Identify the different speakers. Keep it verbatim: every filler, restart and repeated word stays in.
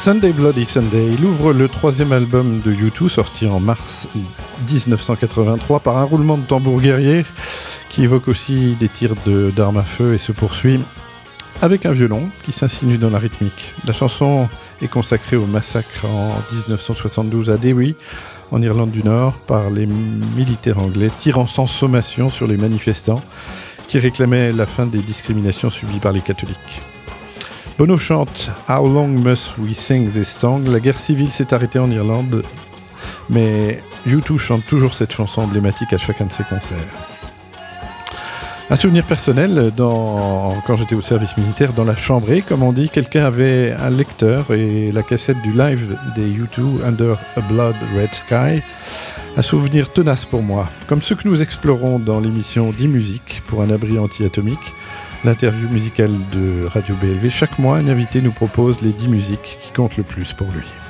Speaker 1: Sunday Bloody Sunday, il ouvre le troisième album de U deux sorti en mars dix-neuf cent quatre-vingt-trois par un roulement de tambour guerrier qui évoque aussi des tirs de, d'armes à feu et se poursuit avec un violon qui s'insinue dans la rythmique. La chanson est consacrée au massacre en dix-neuf cent soixante-douze à Derry, en Irlande du Nord, par les militaires anglais tirant sans sommation sur les manifestants qui réclamaient la fin des discriminations subies par les catholiques. Bono chante « How long must we sing this song ?» La guerre civile s'est arrêtée en Irlande, mais U deux chante toujours cette chanson emblématique à chacun de ses concerts. Un souvenir personnel, dans, quand j'étais au service militaire, dans la chambrée, comme on dit, quelqu'un avait un lecteur et la cassette du live des U deux, Under a Blood Red Sky. Un souvenir tenace pour moi, comme ceux que nous explorons dans l'émission dix musiques pour un abri anti-atomique, l'interview musicale de Radio B L V. Chaque mois, un invité nous propose les dix musiques qui comptent le plus pour lui.